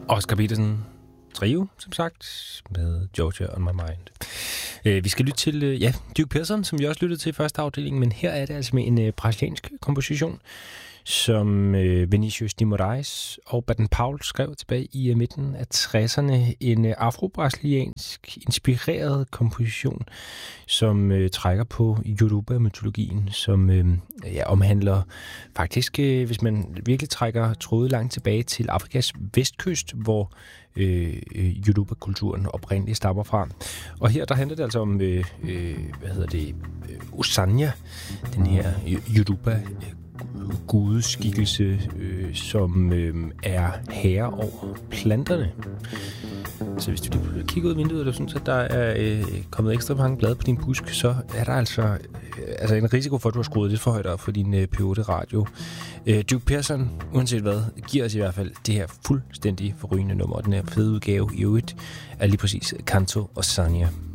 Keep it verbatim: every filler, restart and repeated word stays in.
Oscar Peterson Trio, som sagt, med Georgia on my mind. Uh, vi skal lytte til, uh, ja, Duke Pearson, som vi også lyttede til i første afdeling, men her er det altså med en uh, brasiliansk komposition, som uh, Vinicius de Moraes og Baden-Powell skrev tilbage i uh, midten af tresserne. En uh, afro-brasiliansk inspireret komposition, som uh, trækker på Yoruba-mytologien, som uh, ja, omhandler faktisk, uh, hvis man virkelig trækker trådet langt tilbage til Afrikas vestkyst, hvor øh, Yoruba-kulturen oprindeligt stammer fra. Og her der handler det altså om, øh, øh, hvad hedder det, øh, Osanya, den her Yoruba gudeskikkelse, øh, som øh, er herre over planterne. Så hvis du lige kigger ud af vinduet, og du synes, at der er øh, kommet ekstra mange blade på din busk, så er der altså, øh, altså en risiko for, at du har skruet lidt for højt op for din øh, P otte radio. Øh, Duke Pearson, uanset hvad, giver os i hvert fald det her fuldstændig forrygende nummer. Den her fede udgave i øvrigt er lige præcis Canto Osanya.